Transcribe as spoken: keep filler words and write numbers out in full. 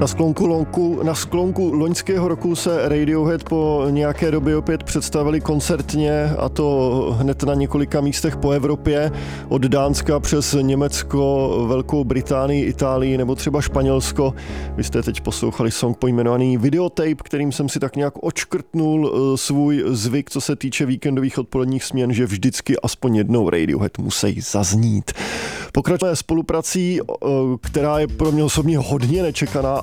Na sklonku, lonku, na sklonku loňského roku se Radiohead po nějaké době opět představili koncertně, a to hned na několika místech po Evropě, od Dánska přes Německo, Velkou Británii, Itálii nebo třeba Španělsko. Vy jste teď poslouchali song pojmenovaný Videotape, kterým jsem si tak nějak odškrtnul svůj zvyk, co se týče víkendových odpoledních směn, že vždycky aspoň jednou Radiohead musí zaznít. Pokračujeme spoluprací, která je pro mě osobně hodně nečekaná,